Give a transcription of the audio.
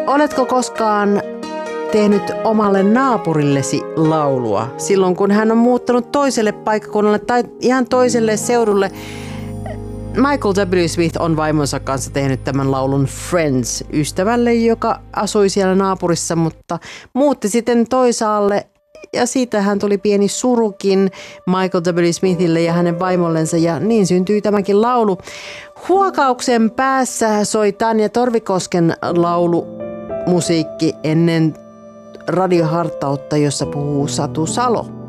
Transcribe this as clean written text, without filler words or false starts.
Oletko koskaan tehnyt omalle naapurillesi laulua silloin, kun hän on muuttanut toiselle paikkakunnalle tai ihan toiselle seudulle? Michael W. Smith on vaimonsa kanssa tehnyt tämän laulun Friends ystävälle, joka asui siellä naapurissa, mutta muutti sitten toisaalle. Ja siitähän tuli pieni surukin Michael W. Smithille ja hänen vaimollensa, ja niin syntyi tämäkin laulu. Huokauksen päässä soi Tanja Torvikosken laulu musiikki ennen radiohartautta, jossa puhuu Satu Salo.